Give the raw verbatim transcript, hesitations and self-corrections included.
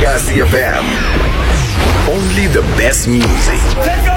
Legacy F M. Only the best music. Let's go!